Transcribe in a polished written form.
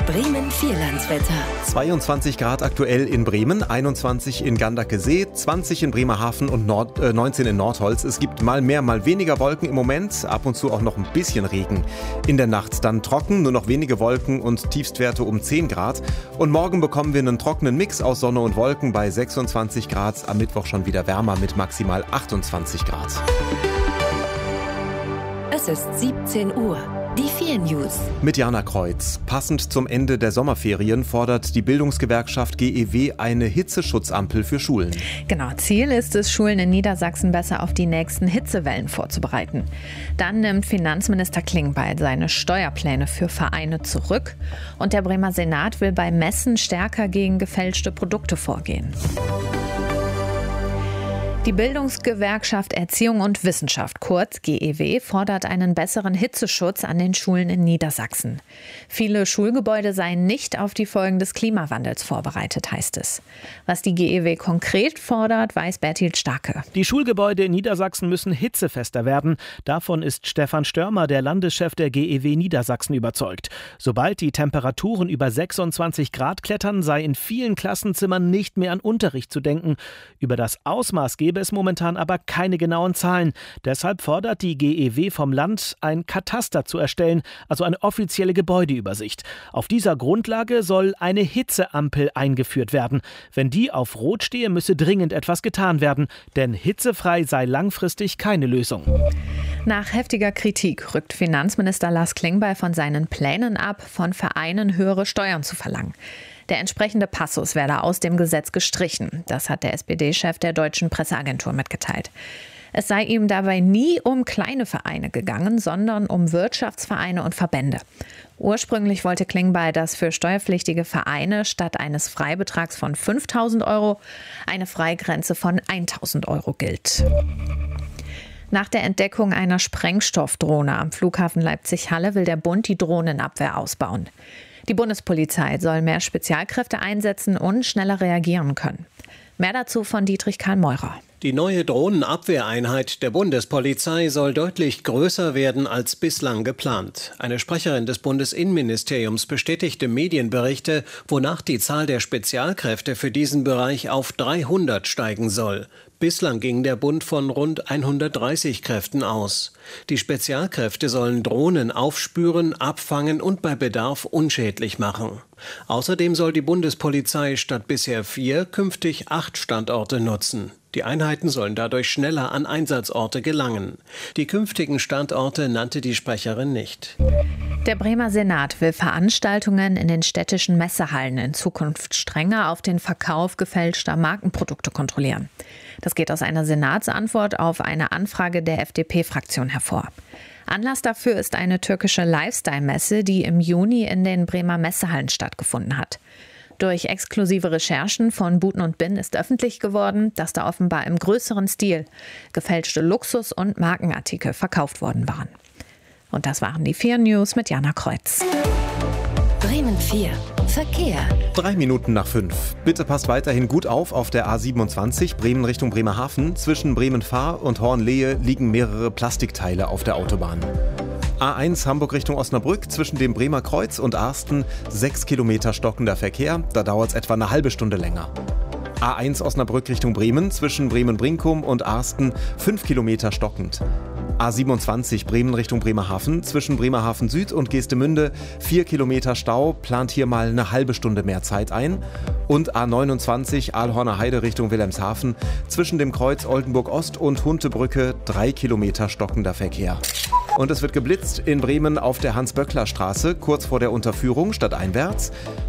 Bremen Vierlandswetter. 22 Grad aktuell in Bremen, 21 in Gandakesee, 20 in Bremerhaven und 19 in Nordholz. Es gibt mal mehr, mal weniger Wolken im Moment, ab und zu auch noch ein bisschen Regen. In der Nacht dann trocken, nur noch wenige Wolken und Tiefstwerte um 10 Grad. Und morgen bekommen wir einen trockenen Mix aus Sonne und Wolken bei 26 Grad. Am Mittwoch schon wieder wärmer mit maximal 28 Grad. Es ist 17 Uhr. Die 4 News. Mit Jana Kreuz. Passend zum Ende der Sommerferien fordert die Bildungsgewerkschaft GEW eine Hitzeschutzampel für Schulen. Genau, Ziel ist es, Schulen in Niedersachsen besser auf die nächsten Hitzewellen vorzubereiten. Dann nimmt Finanzminister Klingbeil seine Steuerpläne für Vereine zurück. Und der Bremer Senat will bei Messen stärker gegen gefälschte Produkte vorgehen. Die Bildungsgewerkschaft Erziehung und Wissenschaft, kurz GEW, fordert einen besseren Hitzeschutz an den Schulen in Niedersachsen. Viele Schulgebäude seien nicht auf die Folgen des Klimawandels vorbereitet, heißt es. Was die GEW konkret fordert, weiß Berthild Starke. Die Schulgebäude in Niedersachsen müssen hitzefester werden. Davon ist Stefan Störmer, der Landeschef der GEW Niedersachsen, überzeugt. Sobald die Temperaturen über 26 Grad klettern, sei in vielen Klassenzimmern nicht mehr an Unterricht zu denken. Über das Ausmaß gebe es momentan aber keine genauen Zahlen. Deshalb fordert die GEW vom Land, ein Kataster zu erstellen, also eine offizielle Gebäudeübersicht. Auf dieser Grundlage soll eine Hitzeampel eingeführt werden. Wenn die auf Rot stehe, müsse dringend etwas getan werden, denn hitzefrei sei langfristig keine Lösung. Nach heftiger Kritik rückt Finanzminister Lars Klingbeil von seinen Plänen ab, von Vereinen höhere Steuern zu verlangen. Der entsprechende Passus werde aus dem Gesetz gestrichen. Das hat der SPD-Chef der Deutschen Presseagentur mitgeteilt. Es sei ihm dabei nie um kleine Vereine gegangen, sondern um Wirtschaftsvereine und Verbände. Ursprünglich wollte Klingbeil, dass für steuerpflichtige Vereine statt eines Freibetrags von 5.000 € eine Freigrenze von 1.000 € gilt. Nach der Entdeckung einer Sprengstoffdrohne am Flughafen Leipzig-Halle will der Bund die Drohnenabwehr ausbauen. Die Bundespolizei soll mehr Spezialkräfte einsetzen und schneller reagieren können. Mehr dazu von Dietrich Karl Meurer. Die neue Drohnenabwehreinheit der Bundespolizei soll deutlich größer werden als bislang geplant. Eine Sprecherin des Bundesinnenministeriums bestätigte Medienberichte, wonach die Zahl der Spezialkräfte für diesen Bereich auf 300 steigen soll. Bislang ging der Bund von rund 130 Kräften aus. Die Spezialkräfte sollen Drohnen aufspüren, abfangen und bei Bedarf unschädlich machen. Außerdem soll die Bundespolizei statt bisher 4 künftig 8 Standorte nutzen. Die Einheiten sollen dadurch schneller an Einsatzorte gelangen. Die künftigen Standorte nannte die Sprecherin nicht. Der Bremer Senat will Veranstaltungen in den städtischen Messehallen in Zukunft strenger auf den Verkauf gefälschter Markenprodukte kontrollieren. Das geht aus einer Senatsantwort auf eine Anfrage der FDP-Fraktion hervor. Anlass dafür ist eine türkische Lifestyle-Messe, die im Juni in den Bremer Messehallen stattgefunden hat. Durch exklusive Recherchen von Buten und Bin ist öffentlich geworden, dass da offenbar im größeren Stil gefälschte Luxus- und Markenartikel verkauft worden waren. Und das waren die 4 News mit Jana Kreuz. Bremen 4. Verkehr. 3 Minuten nach 5. Bitte passt weiterhin gut auf der A27 Bremen Richtung Bremerhaven. Zwischen Bremen-Fahr und Hornlehe liegen mehrere Plastikteile auf der Autobahn. A1 Hamburg Richtung Osnabrück, zwischen dem Bremer Kreuz und Arsten 6 Kilometer stockender Verkehr. Da dauert es etwa eine halbe Stunde länger. A1 Osnabrück Richtung Bremen, zwischen Bremen-Brinkum und Arsten 5 Kilometer stockend. A27 Bremen Richtung Bremerhaven, zwischen Bremerhaven Süd und Geestemünde 4 Kilometer Stau, plant hier mal eine halbe Stunde mehr Zeit ein. Und A29 Aalhorner Heide Richtung Wilhelmshaven, zwischen dem Kreuz Oldenburg Ost und Huntebrücke 3 Kilometer stockender Verkehr. Und es wird geblitzt in Bremen auf der Hans-Böckler-Straße, kurz vor der Unterführung stadteinwärts.